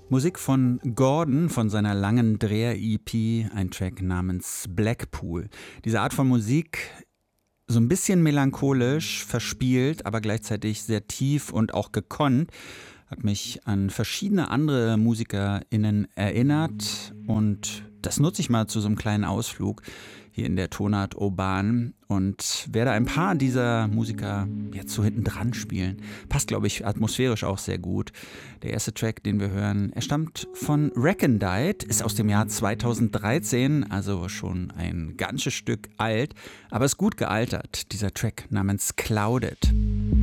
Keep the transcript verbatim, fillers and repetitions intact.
Musik von Gordon von seiner langen Dreher-E P, ein Track namens Blackpool. Diese Art von Musik, so ein bisschen melancholisch, verspielt, aber gleichzeitig sehr tief und auch gekonnt, hat mich an verschiedene andere MusikerInnen erinnert und das nutze ich mal zu so einem kleinen Ausflug hier in der Tonart Urban und werde ein paar dieser Musiker jetzt so hinten dran spielen. Passt, glaube ich, atmosphärisch auch sehr gut. Der erste Track, den wir hören, er stammt von Recondite, ist aus dem Jahr zweitausenddreizehn, also schon ein ganzes Stück alt, aber ist gut gealtert. Dieser Track namens Clouded.